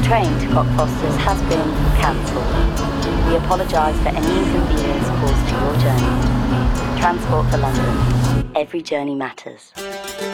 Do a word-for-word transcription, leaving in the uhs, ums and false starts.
train to Cockfosters has been cancelled. We apologise for any inconvenience caused to your journey. Transport for London. Every journey matters.